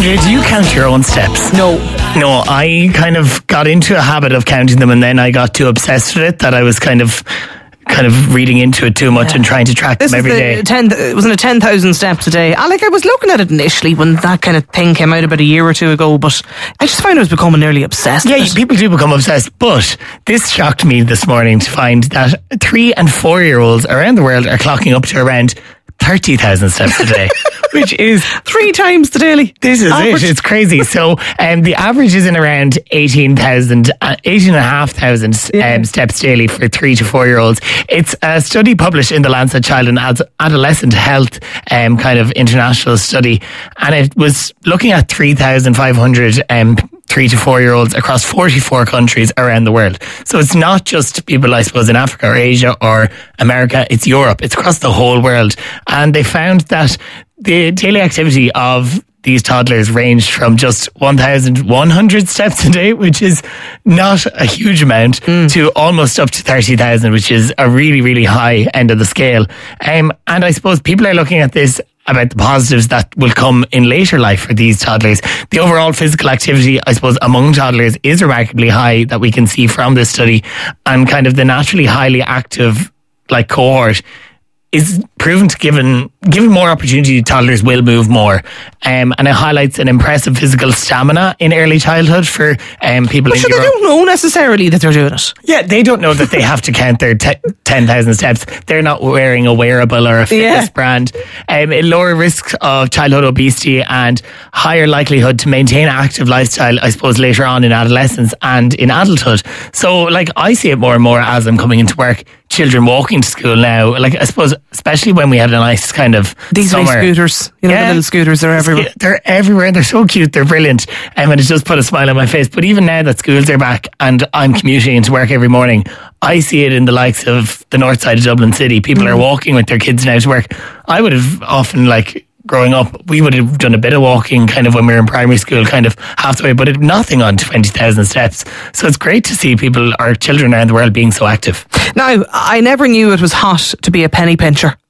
Olivia, do you count your own steps? No, I kind of got into a habit of counting them, and then I got too obsessed with it that I was kind of reading into it too much and trying to track them every day. Wasn't it 10,000 steps a day? I was looking at it initially when that kind of thing came out about a year or two ago, but I just found I was becoming nearly obsessed with it. People do become obsessed, but this shocked me this morning to find that 3 and 4 year olds around the world are clocking up to around 30,000 steps a day, which is 3 times the daily. This is average. It's crazy. So the average is in around 18,500 steps daily for 3 to 4 year olds. It's a study published in the Lancet Child and Adolescent Health kind of international study, and it was looking at 3,500 3 to 4 year olds across 44 countries around the world. So it's not just people, I suppose, in Africa or Asia or America, it's Europe, it's across the whole world. And they found that the daily activity of these toddlers ranged from just 1,100 steps a day, which is not a huge amount, to almost up to 30,000, which is a really, really high end of the scale. And I suppose people are looking at this about the positives that will come in later life for these toddlers. The overall physical activity, I suppose, among toddlers is remarkably high that we can see from this study, and kind of the naturally highly active cohort is proven to given more opportunity, toddlers will move more. And it highlights an impressive physical stamina in early childhood for people in Europe. They don't know necessarily that they're doing it. Yeah, they don't know that they have to count their 10,000 steps. They're not wearing a wearable or a fitness brand. Lower risks of childhood obesity and higher likelihood to maintain active lifestyle, I suppose, later on in adolescence and in adulthood. So, I see it more and more as I'm coming into work. Children walking to school now, I suppose, especially when we had a nice kind of these summer. Scooters, the little scooters are everywhere. They're everywhere. They're so cute. They're brilliant. And it just put a smile on my face. But even now that schools are back and I'm commuting into work every morning, I see it in the likes of the north side of Dublin City. People are walking with their kids now to work. I would have often growing up, we would have done a bit of walking kind of when we were in primary school, kind of half the way, but nothing on 20,000 steps. So it's great to see people, our children around the world, being so active. Now, I never knew it was hot to be a penny pincher.